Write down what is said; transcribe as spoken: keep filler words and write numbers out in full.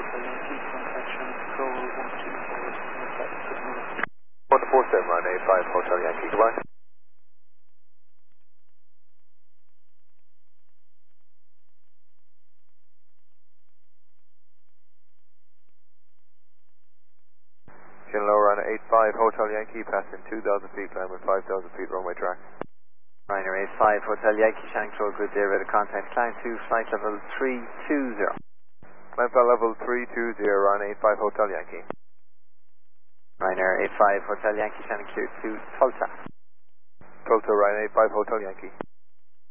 Hotel Yankee, contact Shannon Control one two four, good morning. one four seven, run eight five Hotel Yankee, goodbye. Shin low, run eight five Hotel Yankee, passing two thousand feet, climb with five thousand feet runway track. Ryanair eight five Hotel Yankee, Shannon Control, good day, ready to contact climb to flight level three two zero. Climb flight level three two zero, run eight five Hotel Yankee. Ryanair eight five Hotel Yankee, Shannon clear to Tulsa. Tulsa, run eight five Hotel Yankee.